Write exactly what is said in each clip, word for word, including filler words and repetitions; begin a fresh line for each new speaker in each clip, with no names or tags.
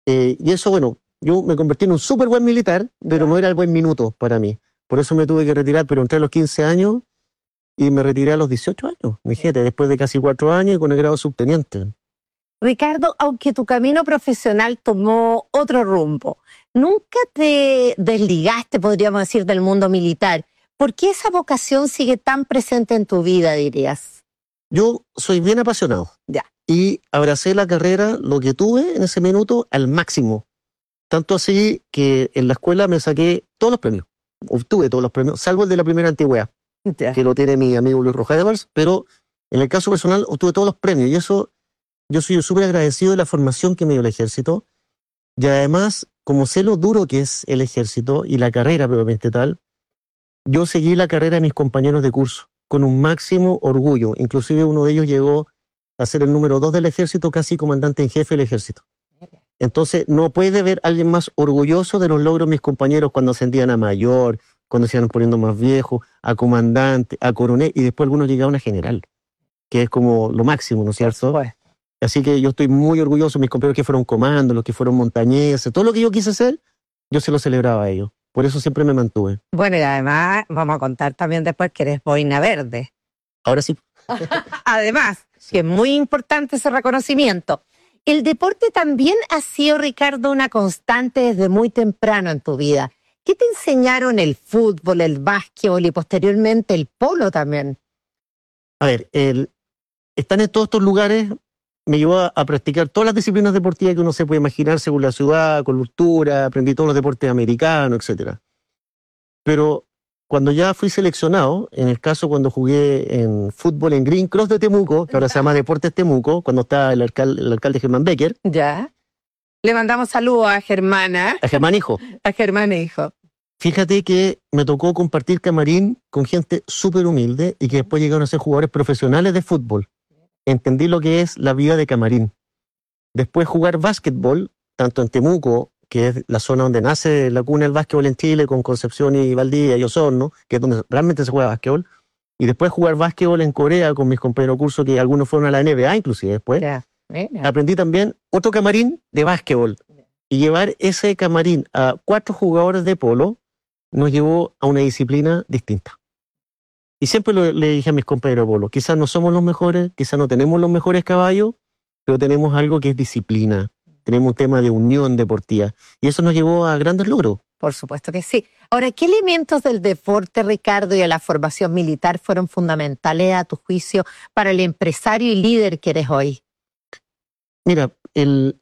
Eh, y eso, bueno, yo me convertí en un súper buen militar, pero no era el buen minuto para mí. Por eso me tuve que retirar, pero entré a los quince años y me retiré a los dieciocho años, fíjate, después de casi cuatro años y con el grado de subteniente.
Ricardo, aunque tu camino profesional tomó otro rumbo, nunca te desligaste, podríamos decir, del mundo militar. ¿Por qué esa vocación sigue tan presente en tu vida, dirías?
Yo soy bien apasionado.
Ya.
Y abracé la carrera, lo que tuve en ese minuto, al máximo. Tanto así que en la escuela me saqué todos los premios. Obtuve todos los premios, salvo el de la primera antigüedad,
Ya.
que lo tiene mi amigo Luis Rojas Evers, pero en el caso personal obtuve todos los premios. Y eso, yo soy súper agradecido de la formación que me dio el ejército. Y además, como sé lo duro que es el ejército y la carrera propiamente tal, yo seguí la carrera de mis compañeros de curso con un máximo orgullo. Inclusive uno de ellos llegó a ser el número dos del ejército, casi comandante en jefe del ejército. Entonces, no puede haber alguien más orgulloso de los logros de mis compañeros cuando ascendían a mayor, cuando se iban poniendo más viejos, a comandante, a coronel, y después algunos llegaron a general, que es como lo máximo, ¿no es cierto?
Pues.
Así que yo estoy muy orgulloso de mis compañeros que fueron comandos, los que fueron montañeses, todo lo que yo quise hacer, yo se lo celebraba a ellos. Por eso siempre me mantuve.
Bueno, y además vamos a contar también después que eres boina verde.
Ahora sí.
Además, que es muy importante ese reconocimiento. El deporte también ha sido, Ricardo, una constante desde muy temprano en tu vida. ¿Qué te enseñaron el fútbol, el básquetbol y posteriormente el polo también?
A ver, el, estar en todos estos lugares me llevó a, a practicar todas las disciplinas deportivas que uno se puede imaginar según la ciudad, con cultura, aprendí todos los deportes americanos, etcétera. Pero cuando ya fui seleccionado, en el caso cuando jugué en fútbol en Green Cross de Temuco, que ahora se llama Deportes Temuco, cuando está el alcalde, el alcalde Germán Becker.
Ya. Le mandamos saludos a Germana.
A Germán Hijo.
A Germán Hijo.
Fíjate que me tocó compartir camarín con gente súper humilde y que después llegaron a ser jugadores profesionales de fútbol. Entendí lo que es la vida de camarín. Después jugar básquetbol, tanto en Temuco, que es la zona donde nace la cuna del básquetbol en Chile, con Concepción y Valdivia y Osorno, que es donde realmente se juega básquetbol, y después jugar básquetbol en Corea con mis compañeros de curso, que algunos fueron a la N B A inclusive después.
Ya. Mira.
Aprendí también otro camarín de básquetbol. Y llevar ese camarín a cuatro jugadores de polo nos llevó a una disciplina distinta. Y siempre lo, le dije a mis compañeros de polo, quizás no somos los mejores, quizás no tenemos los mejores caballos, pero tenemos algo que es disciplina. Tenemos un tema de unión deportiva. Y eso nos llevó a grandes logros.
Por supuesto que sí. Ahora, ¿qué elementos del deporte, Ricardo, y de la formación militar fueron fundamentales a tu juicio para el empresario y líder que eres hoy?
Mira, el,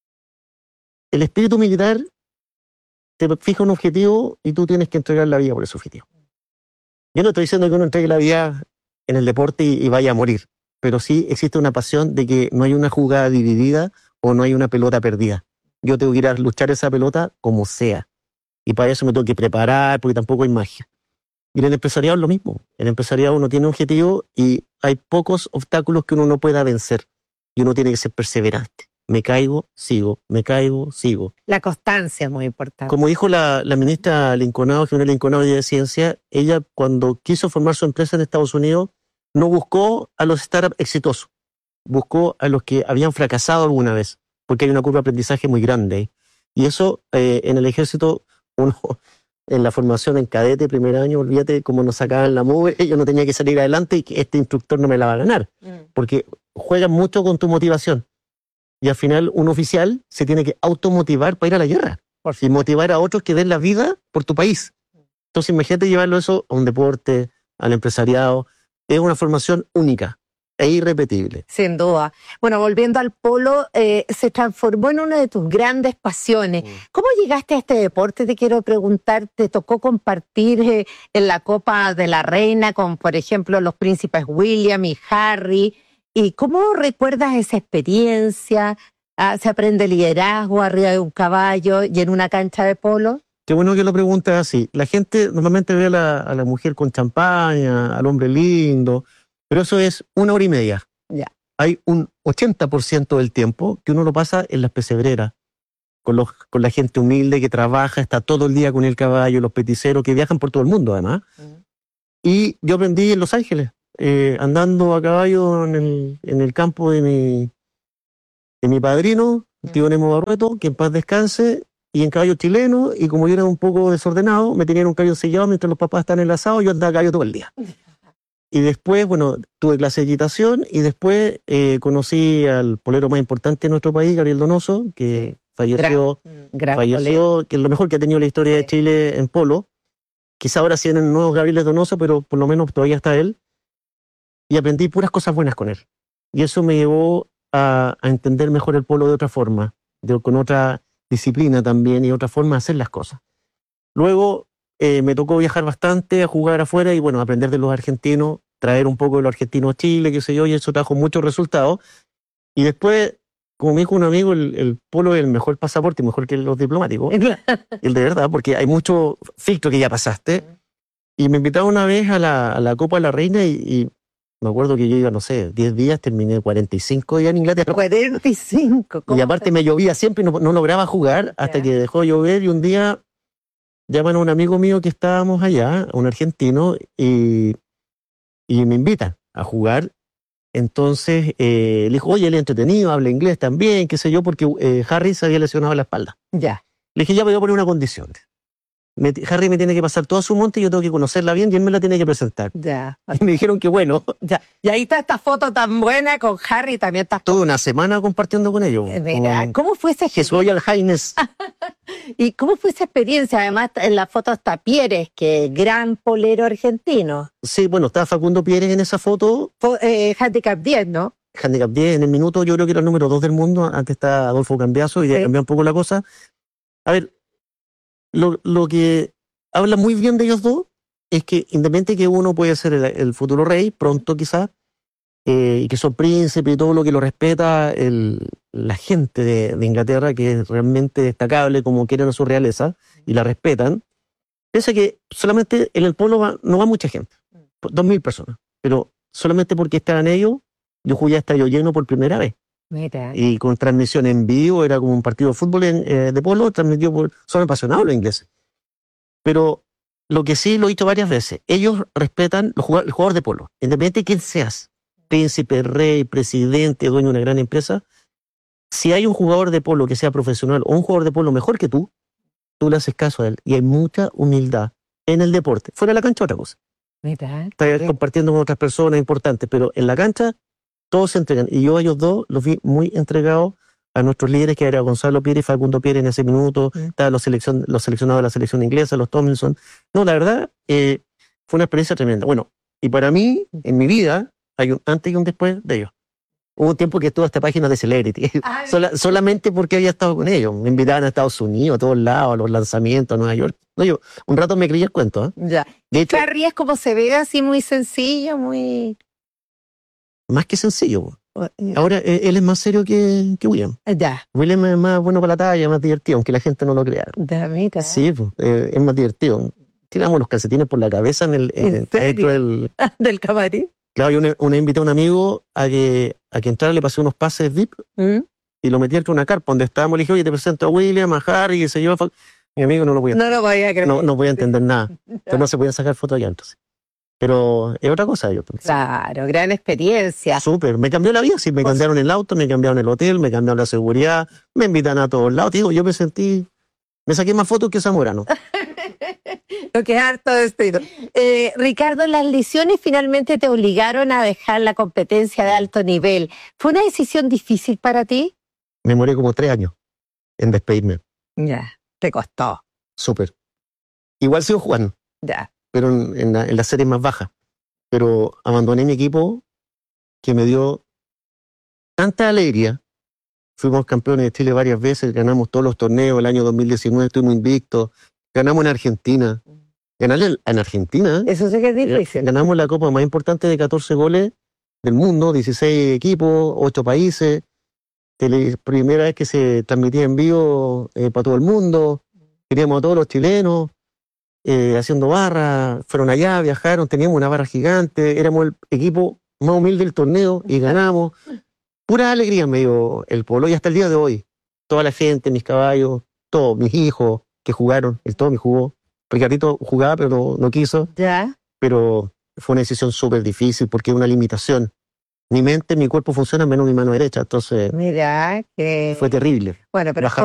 el espíritu militar te fija un objetivo y tú tienes que entregar la vida por ese objetivo. Yo no estoy diciendo que uno entregue la vida en el deporte y, y vaya a morir, pero sí existe una pasión de que no hay una jugada dividida o no hay una pelota perdida. Yo tengo que ir a luchar esa pelota como sea. Y para eso me tengo que preparar, porque tampoco hay magia. Y en el empresariado es lo mismo. En el empresariado uno tiene un objetivo y hay pocos obstáculos que uno no pueda vencer. Y uno tiene que ser perseverante. Me caigo, sigo, me caigo, sigo.
La constancia es muy importante.
Como dijo la, la ministra Linconado, General Linconado de Ciencia, ella cuando quiso formar su empresa en Estados Unidos, no buscó a los startups exitosos, buscó a los que habían fracasado alguna vez, porque hay una curva de aprendizaje muy grande. Y eso eh, en el ejército, uno en la formación en cadete, primer año, olvídate cómo nos sacaban la mugre, yo no tenía que salir adelante y que este instructor no me la va a ganar, mm. porque juegan mucho con tu motivación. Y al final un oficial se tiene que automotivar para ir a la guerra y motivar a otros que den la vida por tu país. Entonces imagínate llevarlo eso a un deporte, al empresariado. Es una formación única e irrepetible.
Sin duda. Bueno, volviendo al polo, eh, se transformó en una de tus grandes pasiones. Mm. ¿Cómo llegaste a este deporte? Te quiero preguntar, ¿te tocó compartir eh, en la Copa de la Reina con, por ejemplo, los príncipes William y Harry? ¿Y cómo recuerdas esa experiencia? Ah, ¿se aprende liderazgo arriba de un caballo y en una cancha de polo?
Qué bueno que lo preguntas así. La gente normalmente ve a la, a la mujer con champaña, al hombre lindo, pero eso es una hora y media.
Ya.
Hay un ochenta por ciento del tiempo que uno lo pasa en las pesebreras, con, los, con la gente humilde que trabaja, está todo el día con el caballo, los peticeros que viajan por todo el mundo además. Uh-huh. Y yo aprendí en Los Ángeles. Eh, andando a caballo en el, en el campo de mi, de mi padrino, tío Nemo Barrueto, que en paz descanse, y en caballo chileno, y como yo era un poco desordenado, me tenían un caballo sellado mientras los papás están en el asado, yo andaba a caballo todo el día. Y después, bueno, tuve clase de equitación, y después eh, conocí al polero más importante de nuestro país, Gabriel Donoso, que falleció,
Gran, gran
falleció
polero.
que es lo mejor que ha tenido la historia de Chile en polo. Quizá ahora sí en nuevos Gabriel Donoso, pero por lo menos todavía está él. Y aprendí puras cosas buenas con él. Y eso me llevó a, a entender mejor el polo de otra forma, de, con otra disciplina también y otra forma de hacer las cosas. Luego eh, me tocó viajar bastante, a jugar afuera y bueno, aprender de los argentinos, traer un poco de los argentinos a Chile, qué sé yo, y eso trajo muchos resultados. Y después, como me dijo un amigo, el, el polo es el mejor pasaporte, mejor que los diplomáticos. El de verdad, porque hay mucho filtro que ya pasaste. Y me invitaron una vez a la, a la Copa de la Reina y, y me acuerdo que yo iba, no sé, diez días, terminé cuarenta y cinco días en Inglaterra.
cuarenta y cinco.
Y aparte me llovía siempre y no, no lograba jugar hasta
Ya.
que dejó de llover y un día llaman a un amigo mío que estábamos allá, un argentino, y, y me invitan a jugar. Entonces eh, le dijo, oye, él es entretenido, habla inglés también, qué sé yo, porque eh, Harry se había lesionado la espalda.
Ya.
Le dije, ya me voy a poner una condición. Me, Harry me tiene que pasar toda su monte y yo tengo que conocerla bien y él me la tiene que presentar.
Ya.
Y me dijeron que bueno.
Ya. Y ahí está esta foto tan buena con Harry, también está.
Toda una semana compartiendo con ellos.
Mira,
Como
¿cómo fue esa
His Royal Highness.
¿Y cómo fue esa experiencia? Además, en la foto está Pieres, que gran polero argentino.
Sí, bueno, estaba Facundo Pérez en esa foto.
Fo- eh, handicap diez, ¿no?
Handicap diez en el minuto, yo creo que era el número dos del mundo. Antes está Adolfo Cambiaso y
Sí.
ya cambió un poco la cosa. A ver, lo, lo que habla muy bien de ellos dos es que independientemente que uno puede ser el, el futuro rey, pronto quizás, eh, y que son príncipes y todo lo que lo respeta el, la gente de, de Inglaterra, que es realmente destacable como quieren a su realeza y la respetan. Piensa que solamente en el pueblo va- no va mucha gente, dos mil personas, pero solamente porque estaban ellos, yo jugué a estadio lleno por primera vez.
Mira.
Y con transmisión en vivo, era como un partido de fútbol en, eh, de polo, transmitido por... Son apasionados los ingleses. Pero lo que sí lo he dicho varias veces, ellos respetan los jugadores, el jugador de polo, independientemente de quién seas, príncipe, rey, presidente, dueño de una gran empresa, si hay un jugador de polo que sea profesional o un jugador de polo mejor que tú, tú le haces caso a él. Y hay mucha humildad en el deporte. Fuera de la cancha otra cosa.
Mira.
Estás compartiendo con otras personas importantes, pero en la cancha todos se entregan. Y yo a ellos dos los vi muy entregados a nuestros líderes, que era Gonzalo Pires y Facundo Pires en ese minuto.
Mm.
Estaban los, seleccion, los seleccionados de la selección inglesa, los Tomlinson. No, la verdad, eh, fue una experiencia tremenda. Bueno, y para mí, en mi vida, hay un antes y un después de ellos. Hubo un tiempo que estuve hasta páginas de Celebrity,
Ay.
Sola, solamente porque había estado con ellos. Me invitaban a Estados Unidos, a todos lados, a los lanzamientos, a Nueva York. No, yo un rato me creí el cuento. ¿eh?
Ya.
De hecho,
Harry es como se ve, así muy sencillo, muy.
más que sencillo. Ahora, eh, él es más serio que, que William.
Ya.
William es más bueno para la talla, más divertido, aunque la gente no lo crea.
Ya, mira.
Sí, pues, eh, es más divertido. Tiramos los calcetines por la cabeza en el,
¿En
en-
serio?
dentro del...
Del camarín.
Claro, yo una, una invité a un amigo a que, a que entrara, le pasé unos pases V I P
¿Mm?
y lo metí dentro de una carpa donde estábamos. Le dije, oye, te presento a William, a Harry, que se lleva... Mi amigo no lo podía,
No lo voy a creer.
no, no podía entender nada. Entonces no se podían sacar fotos allá entonces. Pero es otra cosa. Yo,
Claro, gran experiencia.
súper. Me cambió la vida. Sí, me
Pues-
cambiaron el auto, me cambiaron el hotel, me cambiaron la seguridad, me invitan a todos lados. Te digo, yo me sentí... Me saqué más fotos que Zamorano.
Lo que es harto destino. Eh, Ricardo, las lesiones finalmente te obligaron a dejar la competencia de alto nivel. ¿Fue una decisión difícil para ti?
Me demoré como tres años en despedirme.
Ya, te costó.
Súper. Igual sigo jugando,
Ya.
pero en, en la, en las series más bajas. Pero abandoné mi equipo que me dio tanta alegría. Fuimos campeones de Chile varias veces, ganamos todos los torneos. El año dos mil diecinueve estuvimos invictos. Ganamos en Argentina. Ganar en, en Argentina. ¿eh?
Eso sí que es difícil.
Ganamos la copa más importante de catorce goles del mundo, dieciséis equipos, ocho países. Tele, primera vez que se transmitía en vivo eh, para todo el mundo. Queríamos a todos los chilenos eh, haciendo barra. Fueron allá, viajaron, teníamos una barra gigante. Éramos el equipo más humilde del torneo y ganamos. Pura alegría me dio el polo y hasta el día de hoy. Toda la gente, mis caballos, todos mis hijos que jugaron, el Tommy jugó. Ricardito jugaba pero no quiso.
Ya.
Pero fue una decisión súper difícil porque es una limitación. mi mente, mi cuerpo funciona menos mi mano derecha. Entonces
Mira, que...
fue terrible.
Bueno, pero
Bajar